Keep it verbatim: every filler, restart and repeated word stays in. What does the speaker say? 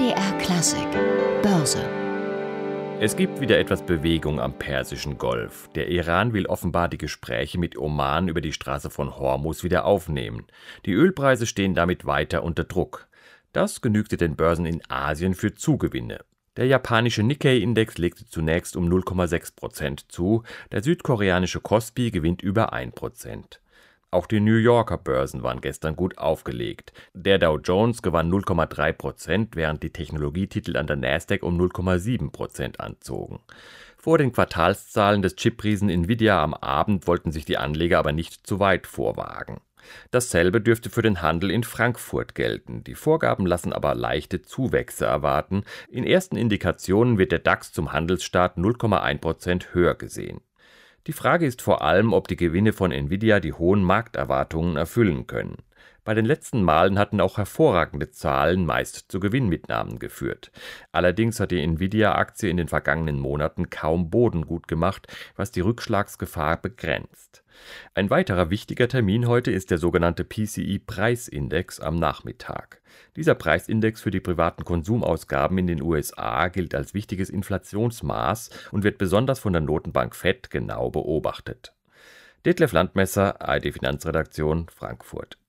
M D R Klassik Börse. Es gibt wieder etwas Bewegung am Persischen Golf. Der Iran will offenbar die Gespräche mit Oman über die Straße von Hormuz wieder aufnehmen. Die Ölpreise stehen damit weiter unter Druck. Das genügte den Börsen in Asien für Zugewinne. Der japanische Nikkei-Index legte zunächst um null Komma sechs Prozent zu, der südkoreanische Kospi gewinnt über ein Prozent. Auch die New Yorker Börsen waren gestern gut aufgelegt. Der Dow Jones gewann null Komma drei Prozent, während die Technologietitel an der Nasdaq um null Komma sieben Prozent anzogen. Vor den Quartalszahlen des Chipriesen Nvidia am Abend wollten sich die Anleger aber nicht zu weit vorwagen. Dasselbe dürfte für den Handel in Frankfurt gelten. Die Vorgaben lassen aber leichte Zuwächse erwarten. In ersten Indikationen wird der DAX zum Handelsstart null Komma eins Prozent höher gesehen. Die Frage ist vor allem, ob die Gewinne von Nvidia die hohen Markterwartungen erfüllen können. Bei den letzten Malen hatten auch hervorragende Zahlen meist zu Gewinnmitnahmen geführt. Allerdings hat die Nvidia-Aktie in den vergangenen Monaten kaum Boden gut gemacht, was die Rückschlagsgefahr begrenzt. Ein weiterer wichtiger Termin heute ist der sogenannte P C I-Preisindex am Nachmittag. Dieser Preisindex für die privaten Konsumausgaben in den U S A gilt als wichtiges Inflationsmaß und wird besonders von der Notenbank Fed genau beobachtet. Detlef Landmesser, A R D Finanzredaktion, Frankfurt.